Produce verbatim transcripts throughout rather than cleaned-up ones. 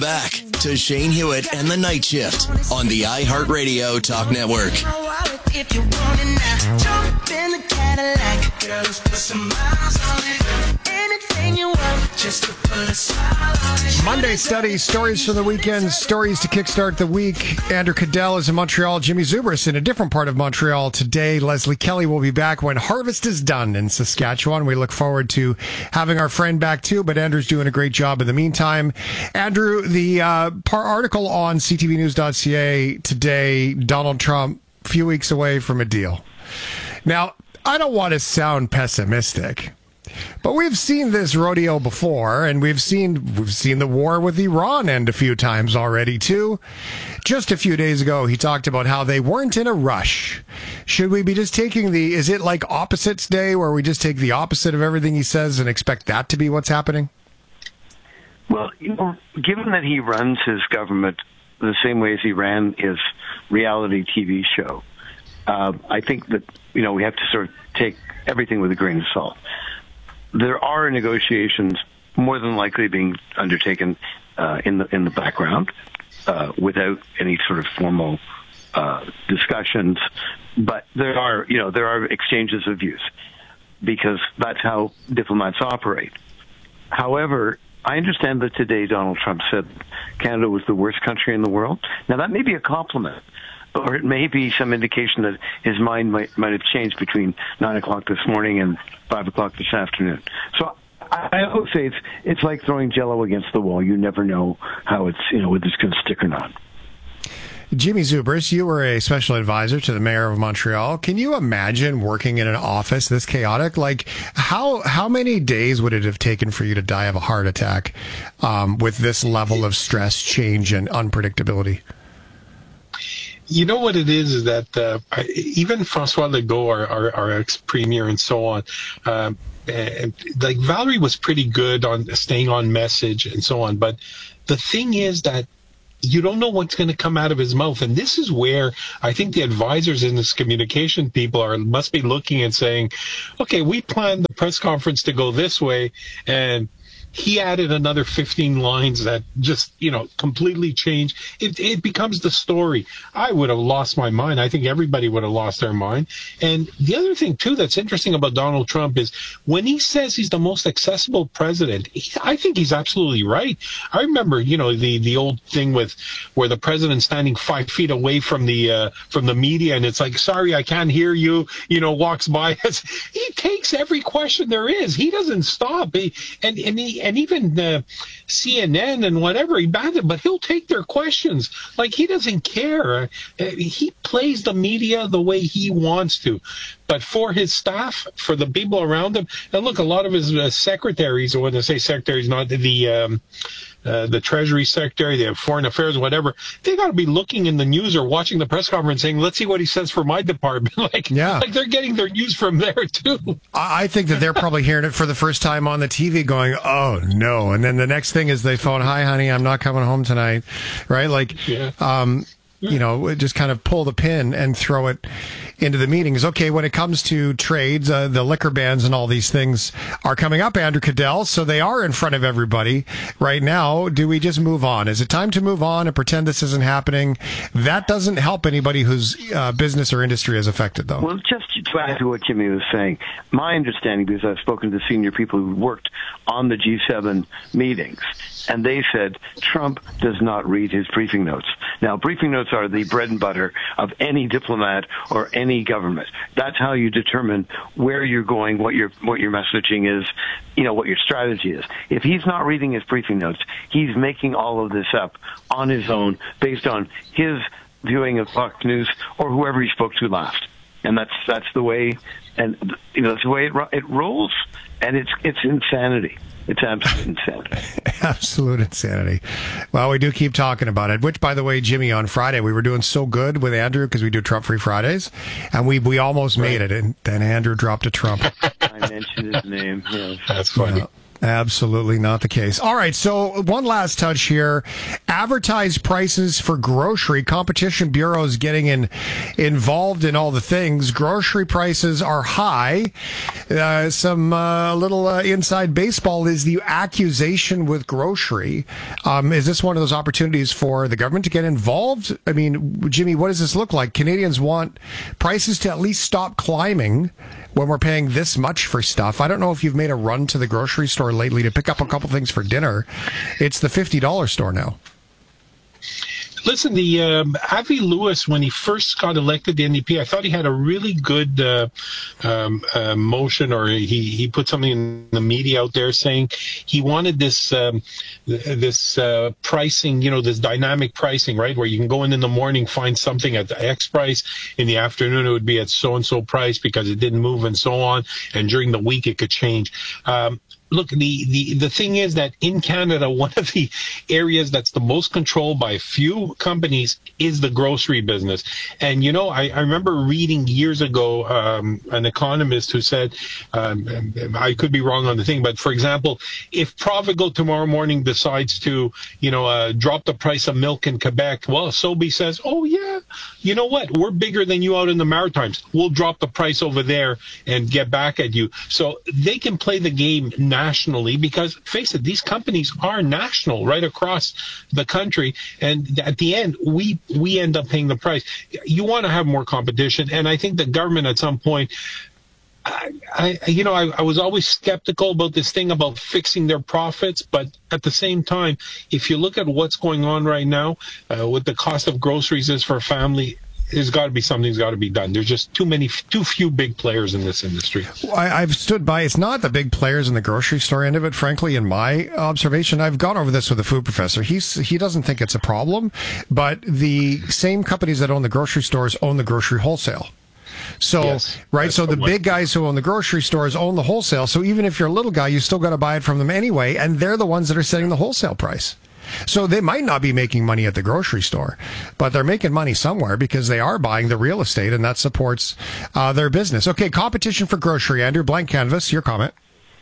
Back to Shane Hewitt and the Night Shift on the iHeartRadio Talk Network. If you want it now, jump in the Cadillac. Girl, let's put some miles on it. Anything you want, just to put a smile on it. Monday studies, stories from the weekend, stories to kickstart the week. Andrew Cadell is in Montreal. Jimmy Zubris in a different part of Montreal today. Leslie Kelly will be back when harvest is done in Saskatchewan. We look forward to having our friend back too, but Andrew's doing a great job in the meantime. Andrew, the uh, par- article on c t v news dot c a today, Donald Trump, a few weeks away from a deal. Now, I don't want to sound pessimistic, but we've seen this rodeo before, and we've seen we've seen the war with Iran end a few times already, too. Just a few days ago, he talked about how they weren't in a rush. Should we be just taking the, is it like Opposites Day, where we just take the opposite of everything he says and expect that to be what's happening? Well, you know, given that he runs his government the same way as he ran his reality T V show, uh, I think that, you know, we have to sort of take everything with a grain of salt. There are negotiations more than likely being undertaken uh, in the in the background uh, without any sort of formal uh, discussions, but there are, you know, there are exchanges of views because that's how diplomats operate. However, I understand that today Donald Trump said Canada was the worst country in the world. Now, that may be a compliment, or it may be some indication that his mind might might have changed between nine o'clock this morning and five o'clock this afternoon. So I, I would say it's it's like throwing Jell-O against the wall. You never know how it's, you know, whether it's going to stick or not. Jimmy Zubris, you were a special advisor to the mayor of Montreal. Can you imagine working in an office this chaotic? Like, how how many days would it have taken for you to die of a heart attack um, with this level of stress, change, and unpredictability? You know what it is, is that uh, even Francois Legault, our, our, our ex-premier and so on, um, and, like Valerie was pretty good on staying on message and so on. But the thing is that you don't know what's going to come out of his mouth. And this is where I think the advisors in this communication people are must be looking and saying, okay, we planned the press conference to go this way, and he added another fifteen lines that just, you know, completely changed. It, it becomes the story. I would have lost my mind. I think everybody would have lost their mind. And the other thing, too, that's interesting about Donald Trump is when he says he's the most accessible president, he, I think he's absolutely right. I remember, you know, the, the old thing with where the president's standing five feet away from the uh, from the media, and it's like, sorry, I can't hear you, you know, walks by us. He takes every question there is. He doesn't stop. He, and, and he, And even uh, C N N and whatever, he banned it, but he'll take their questions. Like, he doesn't care. Uh, he plays the media the way he wants to. But for his staff, for the people around him, and look, a lot of his uh, secretaries, or when I say secretaries, not the um, uh, the Treasury Secretary, the Foreign Affairs, whatever, they got to be looking in the news or watching the press conference saying, let's see what he says for my department. like, yeah. like they're getting their news from there, too. I think that they're probably hearing it for the first time on the T V going, oh, no. And then the next thing is they phone, hi, honey, I'm not coming home tonight. Right? Like, yeah. um, you know, just kind of pull the pin and throw it into the meetings. Okay, when it comes to trades, uh, the liquor bans and all these things are coming up, Andrew Cadell, so they are in front of everybody right now. Do we just move on? Is it time to move on and pretend this isn't happening? That doesn't help anybody whose uh, business or industry is affected, though. Well, just to add to what Jimmy was saying, my understanding, because I've spoken to senior people who worked on the G seven meetings, and they said Trump does not read his briefing notes. Now, briefing notes are the bread and butter of any diplomat or any government. That's how you determine where you're going, what your what your messaging is, you know, what your strategy is. If he's not reading his briefing notes, he's making all of this up on his own based on his viewing of Fox News or whoever he spoke to last. And that's that's the way, and you know, that's the way it it rolls, and it's it's insanity. It's absolute insanity. Absolute insanity. Well, we do keep talking about it, which, by the way, Jimmy, on Friday, we were doing so good with Andrew because we do Trump-free Fridays, and we we almost right. made it, and then Andrew dropped a Trump. I mentioned his name. Yeah. That's funny. Yeah. Absolutely not the case. All right, so one last touch here. Advertised prices for grocery. Competition Bureau is getting in, involved in all the things. Grocery prices are high. Uh, some uh, little uh, inside baseball is the accusation with grocery. Um, is this one of those opportunities for the government to get involved? I mean, Jimmy, what does this look like? Canadians want prices to at least stop climbing when we're paying this much for stuff. I don't know if you've made a run to the grocery store lately to pick up a couple things for dinner. It's the fifty dollars store now. Listen, the um, Avi Lewis, when he first got elected to N D P, I thought he had a really good uh, um, uh, motion, or he, he put something in the media out there saying he wanted this um, this uh, pricing, you know, this dynamic pricing, right, where you can go in in the morning, find something at the X price, in the afternoon it would be at so-and-so price because it didn't move and so on, and during the week it could change. Um, Look, the, the, the thing is that in Canada, one of the areas that's the most controlled by a few companies is the grocery business. And, you know, I, I remember reading years ago um, an economist who said, um, I could be wrong on the thing, but for example, if Provigo tomorrow morning decides to, you know, uh, drop the price of milk in Quebec, well, Sobe says, oh, yeah, you know what? We're bigger than you out in the Maritimes. We'll drop the price over there and get back at you. So they can play the game now. Nationally, because face it, these companies are national right across the country, and at the end we we end up paying the price. You want to have more competition, and I think the government at some point, I, I you know I, I was always skeptical about this thing about fixing their profits, but at the same time, if you look at what's going on right now uh, with the cost of groceries is for a family, there's got to be something's got to be done. There's just too many, too few big players in this industry. Well, I, I've stood by. It's not the big players in the grocery store end of it, frankly, in my observation. I've gone over this with the food professor. He's he doesn't think it's a problem, but the same companies that own the grocery stores own the grocery wholesale. So, yes, right, so the big guys who own the grocery stores own the wholesale. So even if you're a little guy, you still got to buy it from them anyway, and they're the ones that are setting the wholesale price. So they might not be making money at the grocery store, but they're making money somewhere because they are buying the real estate, and that supports uh, their business. Okay, competition for grocery. Andrew, blank canvas, your comment.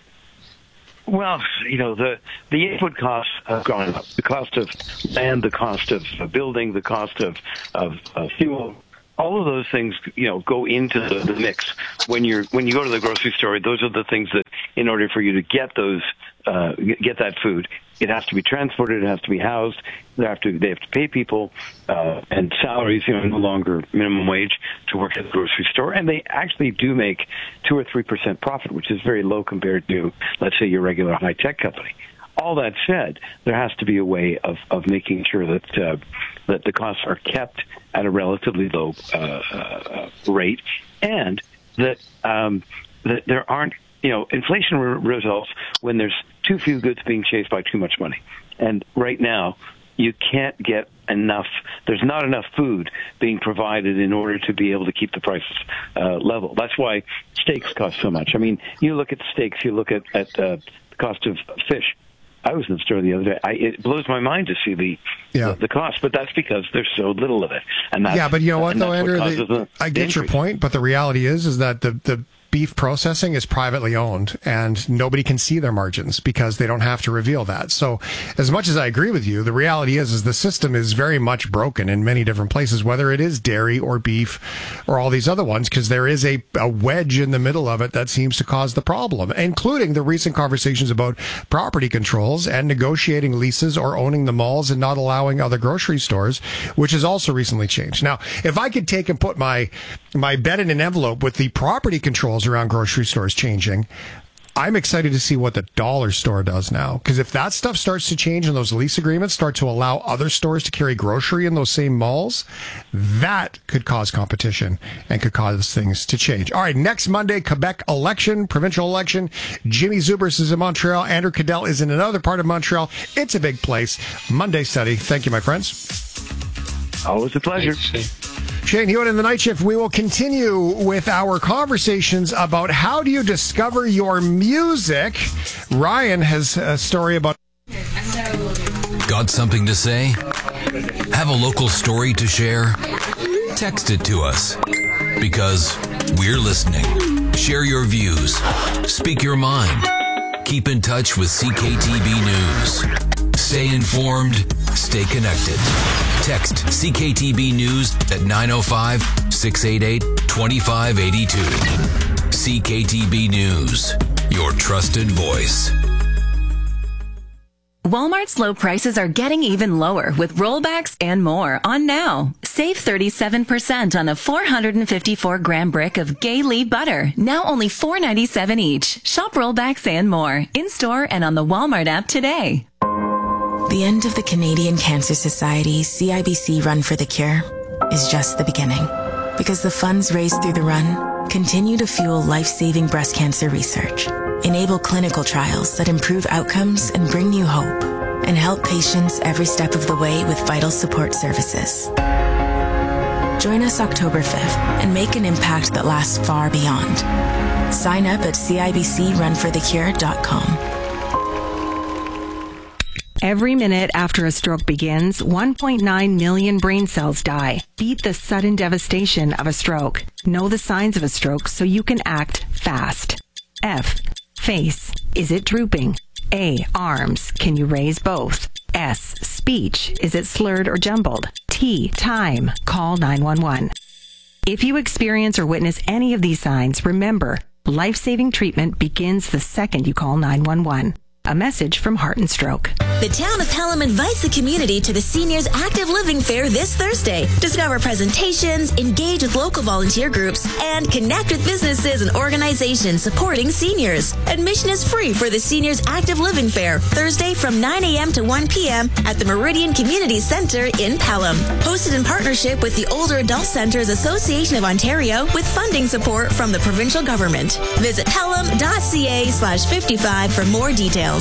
Well, you know, the the input costs have gone up. The cost of land, the cost of building, the cost of, of, of fuel. All of those things, you know, go into the, the mix. When you're when you go to the grocery store, those are the things that, in order for you to get those, uh, get that food, it has to be transported, it has to be housed. They have to they have to pay people uh, and salaries, you know, no longer minimum wage to work at the grocery store, and they actually do make two or three percent profit, which is very low compared to, let's say, your regular high tech company. All that said, there has to be a way of, of making sure that uh, that the costs are kept at a relatively low uh, uh, rate, and that um, that there aren't, you know, inflation re- results when there's too few goods being chased by too much money. And right now, you can't get enough. There's not enough food being provided in order to be able to keep the prices uh, level. That's why steaks cost so much. I mean, you look at steaks, you look at at uh, the cost of fish. I was in the store the other day. I, it blows my mind to see the, yeah. the the cost, but that's because there's so little of it. And that's, yeah, but you know what, though, Andrew? What the, the, I get the your point, but the reality is, is that the the beef processing is privately owned, and nobody can see their margins because they don't have to reveal that. So as much as I agree with you, the reality is, is the system is very much broken in many different places, whether it is dairy or beef or all these other ones, because there is a, a wedge in the middle of it that seems to cause the problem, including the recent conversations about property controls and negotiating leases or owning the malls and not allowing other grocery stores, which has also recently changed. Now, if I could take and put my my bet in an envelope with the property controls around grocery stores changing, I'm excited to see what the dollar store does now. Because if that stuff starts to change and those lease agreements start to allow other stores to carry grocery in those same malls, that could cause competition and could cause things to change. All right, next Monday, Quebec election, provincial election. Jimmy Zubris is in Montreal. Andrew Cadell is in another part of Montreal. It's a big place. Monday study. Thank you, my friends. Always a pleasure. Thanks, Shane Hewitt in the Night Shift. We will continue with our conversations about how do you discover your music. Ryan has a story about... Got something to say? Have a local story to share? Text it to us, because we're listening. Share your views. Speak your mind. Keep in touch with C K T B News. Stay informed, stay connected. Text C K T B News at nine oh five, six eight eight, two five eight two. C K T B News, your trusted voice. Walmart's low prices are getting even lower with rollbacks and more on now. Save thirty-seven percent on a four hundred fifty-four gram brick of Gay Lee butter. Now only four ninety-seven each. Shop rollbacks and more in-store and on the Walmart app today. The end of the Canadian Cancer Society's C I B C Run for the Cure is just the beginning. Because the funds raised through the run continue to fuel life-saving breast cancer research, enable clinical trials that improve outcomes and bring you hope, and help patients every step of the way with vital support services. Join us October fifth and make an impact that lasts far beyond. Sign up at C I B C run for the cure dot com. Every minute after a stroke begins, one point nine million brain cells die. Beat the sudden devastation of a stroke. Know the signs of a stroke so you can act fast. F. Face. Is it drooping? A. Arms. Can you raise both? S. Speech. Is it slurred or jumbled? T. Time. Call nine one one. If you experience or witness any of these signs, remember, life-saving treatment begins the second you call nine one one. A message from Heart and Stroke. The town of Pelham invites the community to the Seniors Active Living Fair this Thursday. Discover presentations, engage with local volunteer groups, and connect with businesses and organizations supporting seniors. Admission is free for the Seniors Active Living Fair, Thursday from nine a.m. to one p.m. at the Meridian Community Center in Pelham. Hosted in partnership with the Older Adult Centers Association of Ontario with funding support from the provincial government. Visit pelham.ca slash 55 for more details.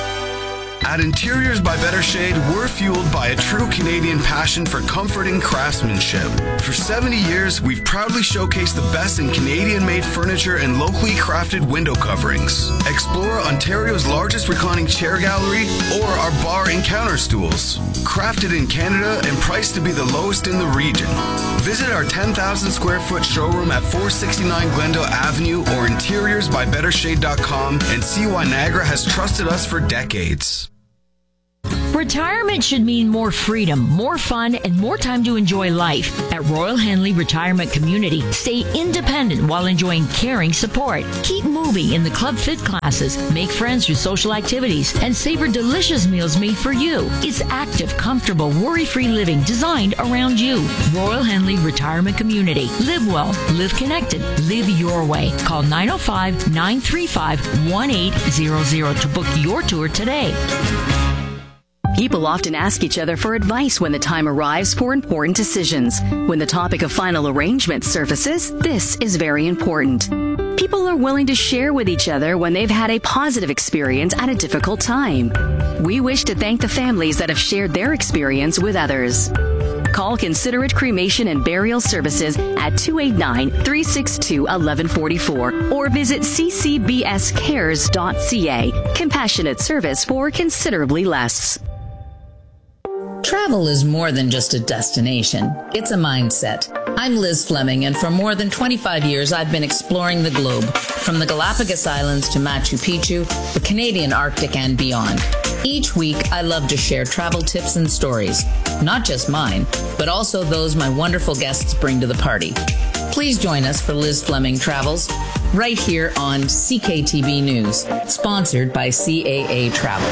At Interiors by Better Shade, we're fueled by a true Canadian passion for comforting craftsmanship. For seventy years, we've proudly showcased the best in Canadian-made furniture and locally crafted window coverings. Explore Ontario's largest reclining chair gallery or our bar and counter stools. Crafted in Canada and priced to be the lowest in the region. Visit our ten thousand square foot showroom at four sixty-nine Glendale Avenue or interiors by better shade dot com and see why Niagara has trusted us for decades. Retirement should mean more freedom, more fun, and more time to enjoy life. At Royal Henley Retirement Community, stay independent while enjoying caring support. Keep moving in the Club Fit classes, make friends through social activities, and savor delicious meals made for you. It's active, comfortable, worry-free living designed around you. Royal Henley Retirement Community. Live well, live connected, live your way. Call nine oh five, nine three five, one eight zero zero to book your tour today. People often ask each other for advice when the time arrives for important decisions. When the topic of final arrangement surfaces, this is very important. People are willing to share with each other when they've had a positive experience at a difficult time. We wish to thank the families that have shared their experience with others. Call Considerate Cremation and Burial Services at two eight nine, three six two, one one four four or visit c c b s cares dot c a. Compassionate service for considerably less. Travel is more than just a destination. It's a mindset. I'm Liz Fleming, and for more than twenty-five years, I've been exploring the globe, from the Galapagos Islands to Machu Picchu, the Canadian Arctic, and beyond. Each week, I love to share travel tips and stories, not just mine, but also those my wonderful guests bring to the party. Please join us for Liz Fleming Travels, right here on C K T B News, sponsored by C A A Travel.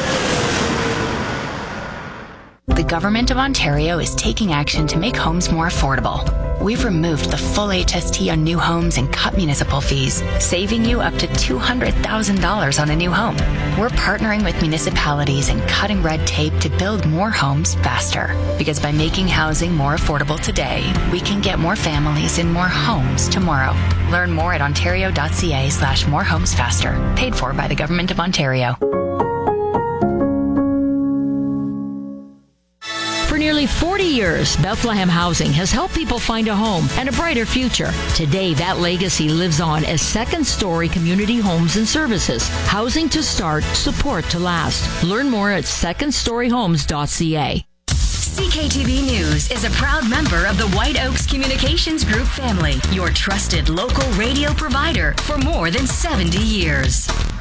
The Government of Ontario is taking action to make homes more affordable. We've removed the full H S T on new homes and cut municipal fees, saving you up to two hundred thousand dollars on a new home. We're partnering with municipalities and cutting red tape to build more homes faster. Because by making housing more affordable today, we can get more families in more homes tomorrow. Learn more at ontario.ca slash more homes faster. Paid for by the Government of Ontario. For nearly forty years, Bethlehem Housing has helped people find a home and a brighter future. Today, that legacy lives on as Second Story Community Homes and Services. Housing to start, support to last. Learn more at second story homes dot c a. C K T B News is a proud member of the White Oaks Communications Group family, your trusted local radio provider for more than seventy years.